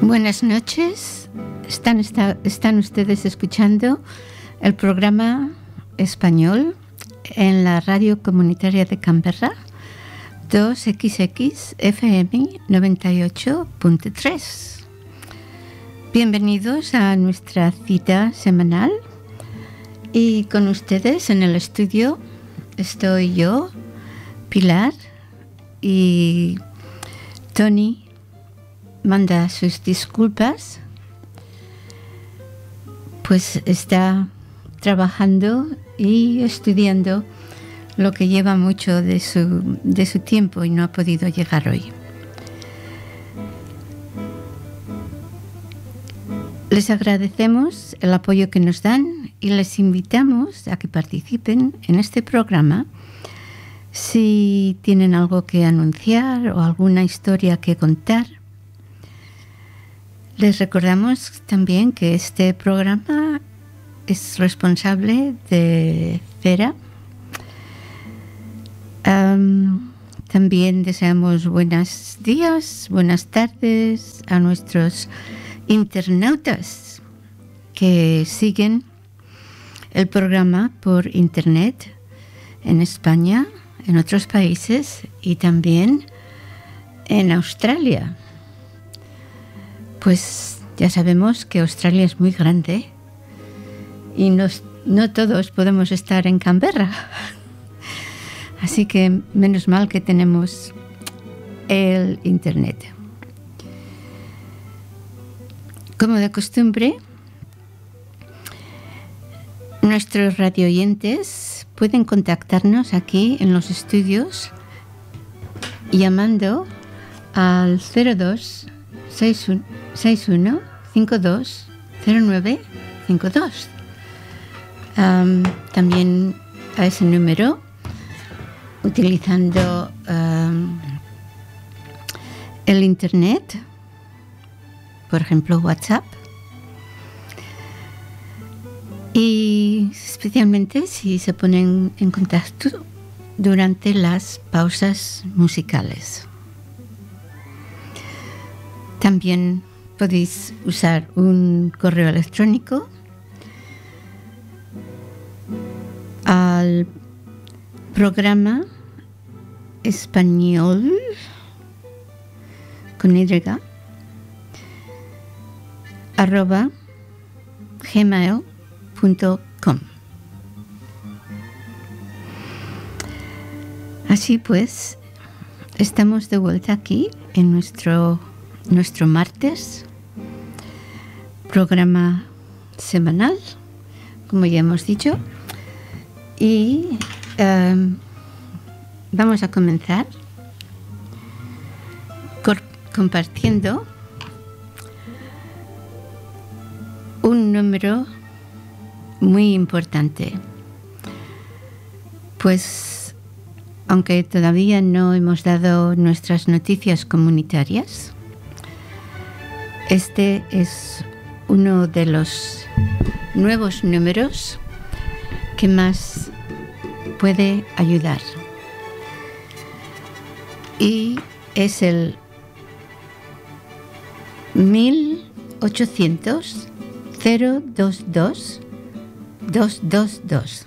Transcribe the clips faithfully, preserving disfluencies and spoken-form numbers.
Buenas noches. Están, está, están ustedes escuchando el programa español en la radio comunitaria de Canberra, dos equis equis F M noventa y ocho punto tres. Bienvenidos a nuestra cita semanal y con ustedes en el estudio estoy yo, Pilar, y Tony manda sus disculpas, pues está trabajando y estudiando, lo que lleva mucho de su, de su tiempo y no ha podido llegar hoy. Les agradecemos el apoyo que nos dan y les invitamos a que participen en este programa si tienen algo que anunciar o alguna historia que contar. Les recordamos también que este programa es responsable de Cera. Um, también deseamos buenos días, buenas tardes a nuestros internautas que siguen el programa por internet en España, en otros países y también en Australia. Pues ya sabemos que Australia es muy grande y nos, no todos podemos estar en Canberra. Así que menos mal que tenemos el internet. Como de costumbre, nuestros radioyentes pueden contactarnos aquí en los estudios llamando al cero dos seis uno cinco dos cero nueve cinco dos. Um, también a ese número, utilizando um, el internet, por ejemplo WhatsApp, y especialmente si se ponen en contacto durante las pausas musicales. También podéis usar un correo electrónico al programa español con Y arroba gmail punto com. Así pues, estamos de vuelta aquí en nuestro nuestro martes, programa semanal, como ya hemos dicho, y um, vamos a comenzar cor- compartiendo un número muy importante, pues aunque todavía no hemos dado nuestras noticias comunitarias, este es uno de los nuevos números que más puede ayudar. Y es el mil ochocientos cero veintidós doscientos veintidós.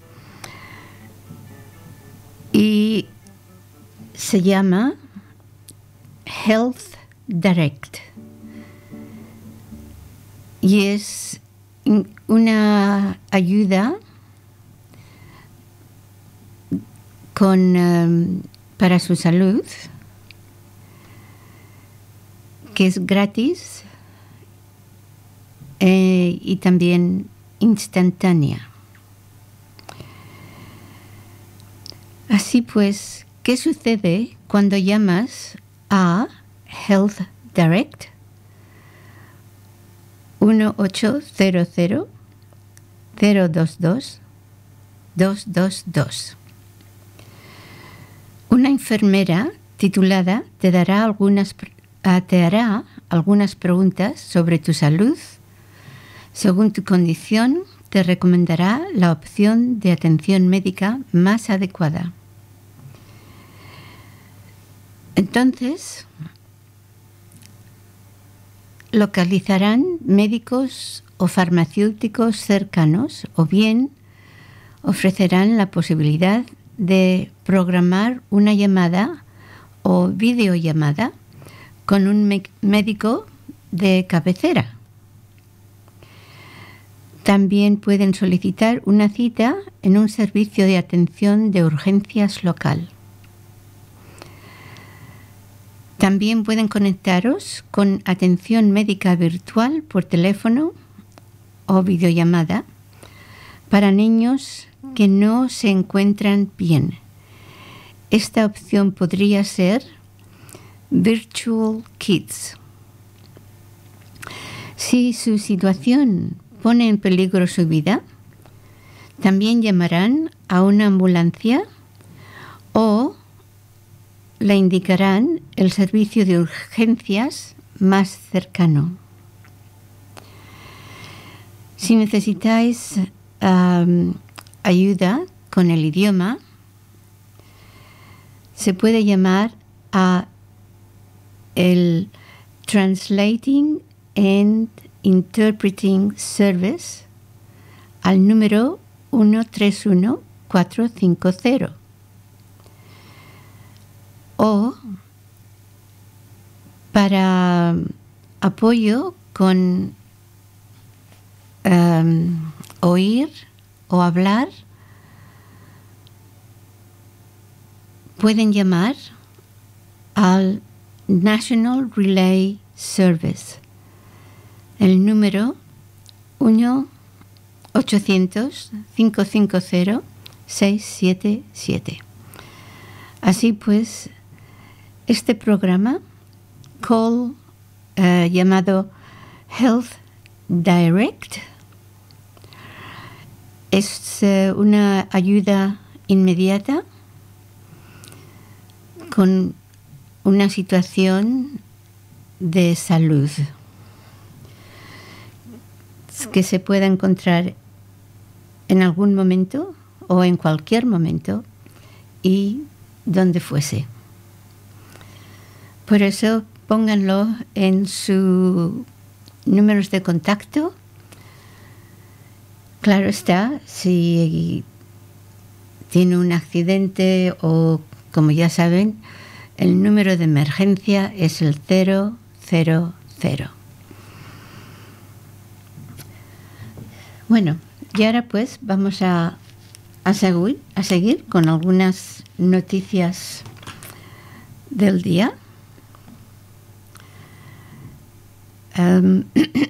Y se llama Health Direct. Y es una ayuda con, um, para su salud, que es gratis eh, y también instantánea. Así pues, ¿qué sucede cuando llamas a Health Direct? uno ocho cero cero cero dos dos dos dos dos. Una enfermera titulada te dará algunas, te hará algunas preguntas sobre tu salud. Según tu condición, te recomendará la opción de atención médica más adecuada. Entonces, localizarán médicos o farmacéuticos cercanos o bien ofrecerán la posibilidad de programar una llamada o videollamada con un médico de cabecera. También pueden solicitar una cita en un servicio de atención de urgencias local. También pueden conectaros con atención médica virtual por teléfono o videollamada para niños que no se encuentran bien. Esta opción podría ser Virtual Kids. Si su situación pone en peligro su vida, también llamarán a una ambulancia o le indicarán el servicio de urgencias más cercano. Si necesitáis um, ayuda con el idioma, se puede llamar a el Translating and Interpreting Service al número uno tres uno cuatro cinco cero o para apoyo con um, oír o hablar, pueden llamar al National Relay Service, el número uno ochocientos cinco cinco cero seis siete siete. Así pues, este programa, call, uh, llamado Health Direct, es uh, una ayuda inmediata con una situación de salud que se pueda encontrar en algún momento o en cualquier momento y donde fuese. Por eso pónganlo en sus números de contacto. Claro está, si tiene un accidente o, como ya saben, el número de emergencia es el cero cero cero. Bueno, y ahora pues vamos a, a, seguir, a seguir con algunas noticias del día. Um,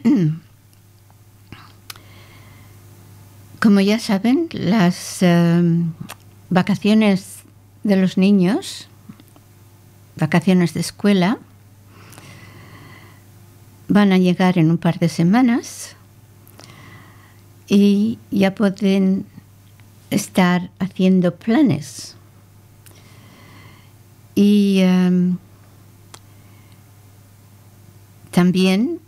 como ya saben, las um, vacaciones de los niños, vacaciones de escuela, van a llegar en un par de semanas y ya pueden estar haciendo planes. Y um, también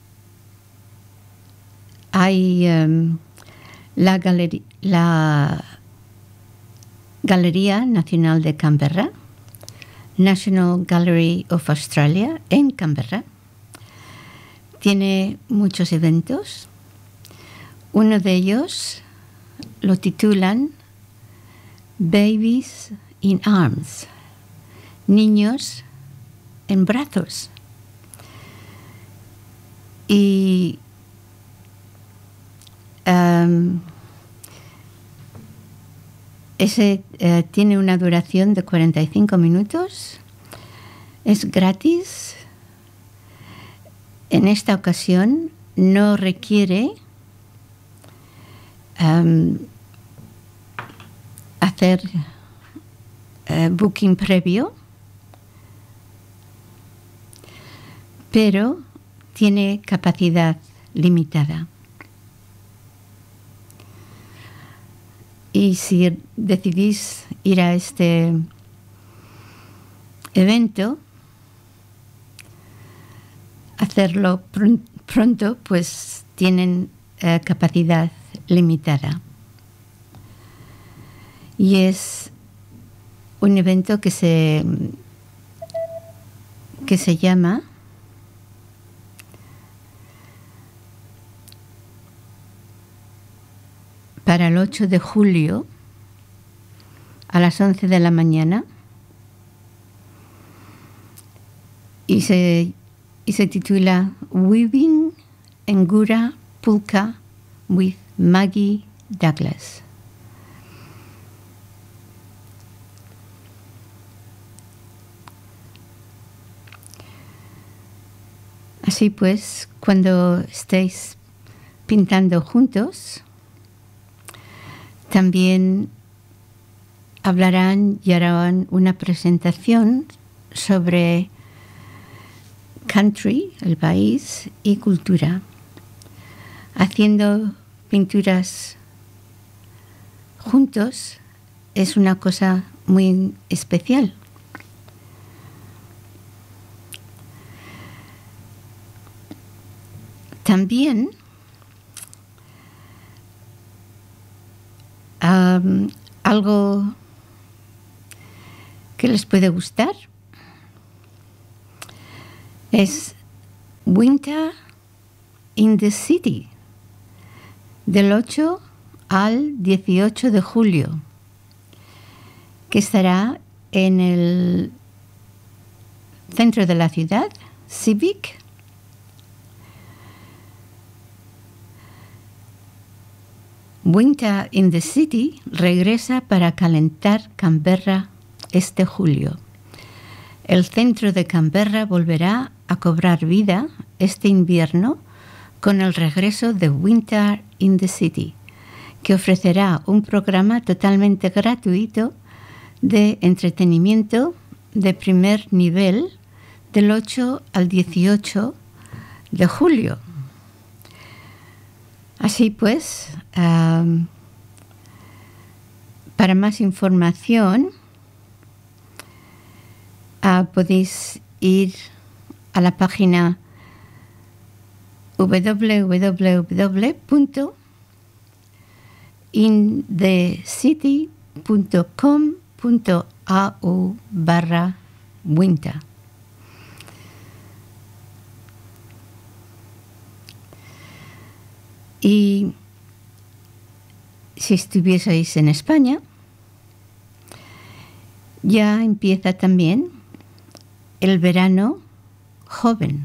hay um, la, galeri- la Galería Nacional de Canberra, National Gallery of Australia, en Canberra. Tiene muchos eventos. Uno de ellos lo titulan Babies in Arms, niños en brazos. Y um, ese uh, tiene una duración de cuarenta y cinco minutos. Es gratis. En esta ocasión no requiere um, hacer uh, booking previo, pero tiene capacidad limitada. Y si decidís ir a este evento, hacerlo pr- pronto, pues tienen uh, capacidad limitada. Y es un evento que se, que se llama para el ocho de julio a las once de la mañana y se, y se titula Weaving Ngura Pulka with Maggie Douglas. Así pues, cuando estéis pintando juntos, también hablarán y harán una presentación sobre country, el país, y cultura, haciendo pinturas juntos es una cosa muy especial. También um, algo que les puede gustar es Winter in the City, del ocho al dieciocho de julio, que estará en el centro de la ciudad, Civic. Winter in the City regresa para calentar Canberra este julio. El centro de Canberra volverá a cobrar vida este invierno con el regreso de Winter in the City, que ofrecerá un programa totalmente gratuito de entretenimiento de primer nivel del ocho al dieciocho de julio. Así pues, um, para más información uh, podéis ir a la página w w w punto indecity punto com punto a u barra winter. Y si estuvieseis en España, ya empieza también el verano joven.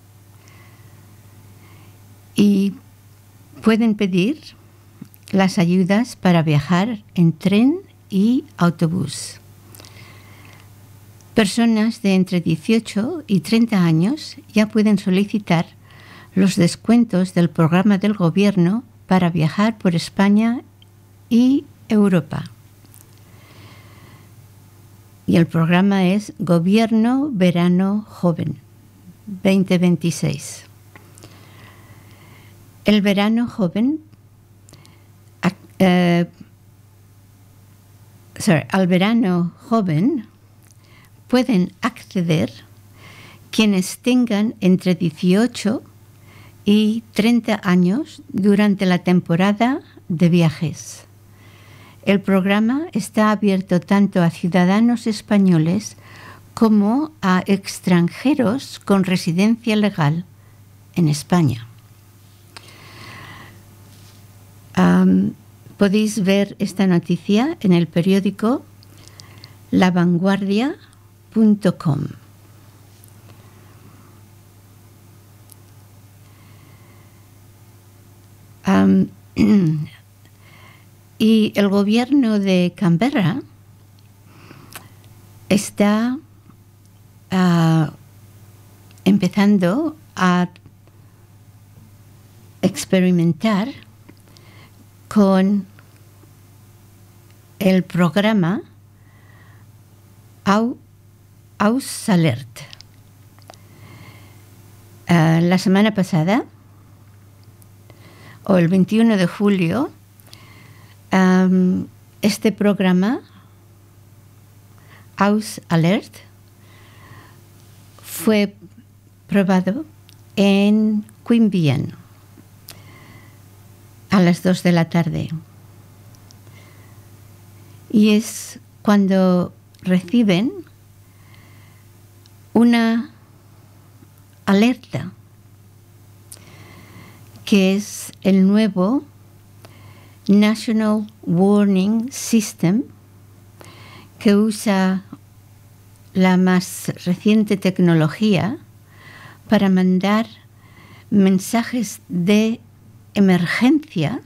Y pueden pedir las ayudas para viajar en tren y autobús. Personas de entre dieciocho y treinta años ya pueden solicitar los descuentos del programa del gobierno para viajar por España y Europa. Y el programa es Gobierno Verano Joven veinte veintiséis. El verano joven, uh, sorry, al verano joven pueden acceder quienes tengan entre dieciocho y treinta años durante la temporada de viajes. El programa está abierto tanto a ciudadanos españoles como a extranjeros con residencia legal en España. Um, podéis ver esta noticia en el periódico la vanguardia punto com. Um, y el gobierno de Canberra está uh, empezando a experimentar con el programa Au, Aus Alert. Uh, la semana pasada, o el veintiuno de julio, um, este programa, Aus Alert, fue probado en Queanbeyan a las dos de la tarde. Y es cuando reciben una alerta, que es el nuevo National Warning System, que usa la más reciente tecnología para mandar mensajes de emergencia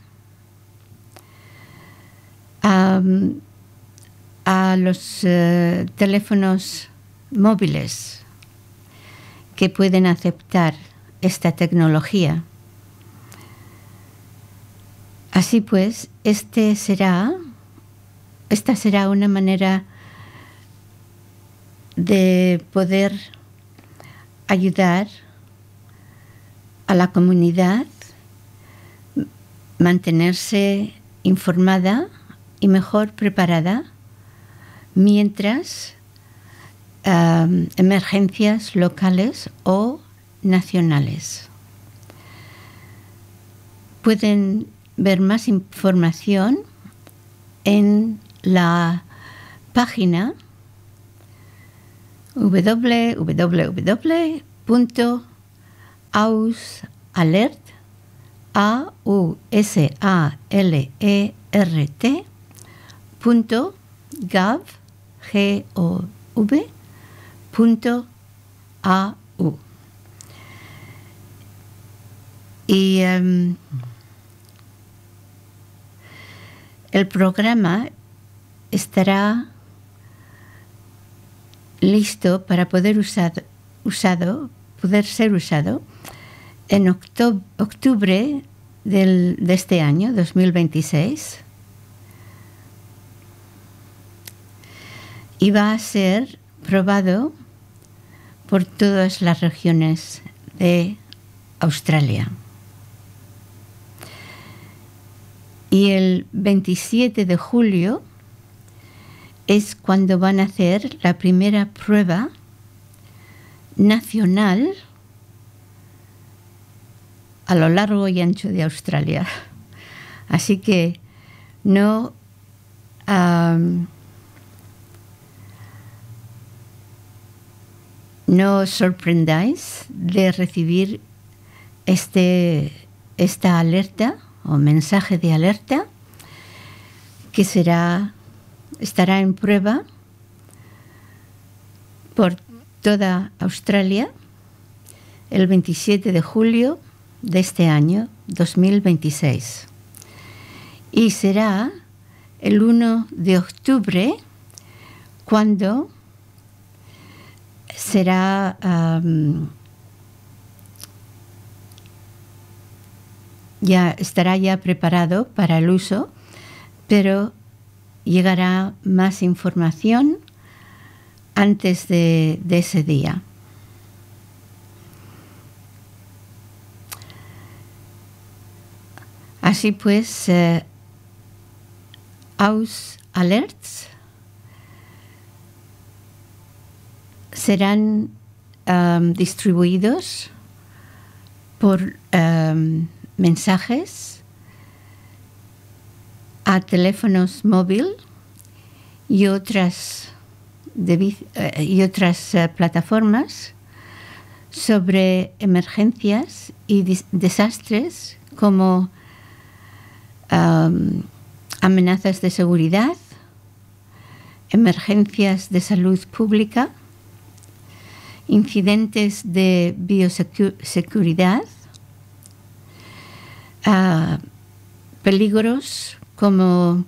a, a los uh, teléfonos móviles que pueden aceptar esta tecnología. Así pues, este será, esta será una manera de poder ayudar a la comunidad, mantenerse informada y mejor preparada mientras um, emergencias locales o nacionales. Pueden ver más información en la página w w w punto ausalert punto gov punto a u. Y um, el programa estará listo para poder usado, usado, poder ser usado en octubre, octubre del, de este año, dos mil veintiséis. Y va a ser probado por todas las regiones de Australia. Y el veintisiete de julio es cuando van a hacer la primera prueba nacional a lo largo y ancho de Australia. Así que no, um, no os sorprendáis de recibir este, esta alerta o mensaje de alerta que será, estará en prueba por toda Australia el veintisiete de julio de este año dos mil veintiséis. Y será el uno de octubre cuando será um, ya estará ya preparado para el uso, pero llegará más información antes de, de ese día. Así pues, eh, Aus Alerts serán um, distribuidos por um, mensajes a teléfonos móviles y otras, de, uh, y otras uh, plataformas sobre emergencias y desastres como um, amenazas de seguridad, emergencias de salud pública, incidentes de bioseguridad, uh, peligros como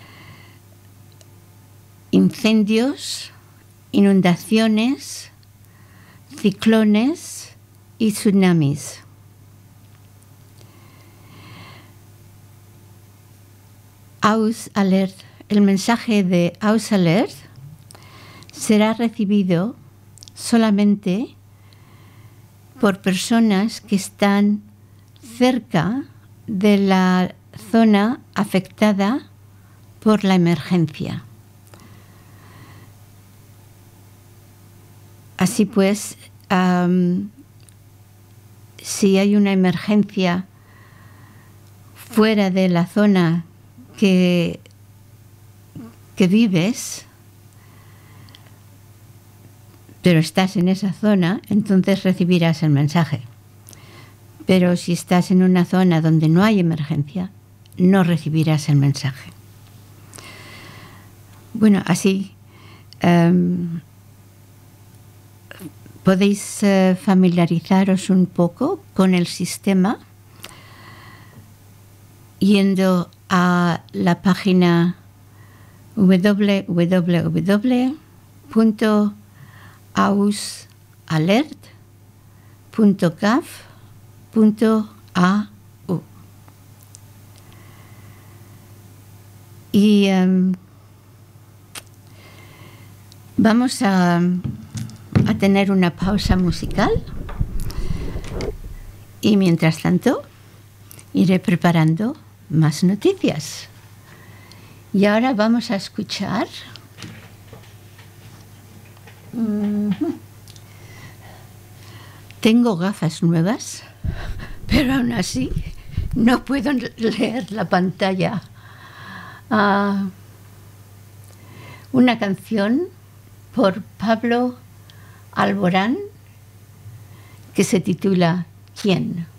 incendios, inundaciones, ciclones y tsunamis. Aus Alert, el mensaje de Aus Alert será recibido solamente por personas que están cerca de la zona afectada por la emergencia. Así pues, um, si hay una emergencia fuera de la zona que, que vives, pero estás en esa zona, entonces recibirás el mensaje. Pero si estás en una zona donde no hay emergencia, no recibirás el mensaje. Bueno, así um, podéis uh, familiarizaros un poco con el sistema yendo a la página w w w punto ausalert punto gov punto a u. Y um, vamos a, a tener una pausa musical y mientras tanto iré preparando más noticias. Y ahora vamos a escuchar. Uh-huh. Tengo gafas nuevas, pero aún así no puedo leer la pantalla. Uh, una canción por Pablo Alborán que se titula ¿Quién?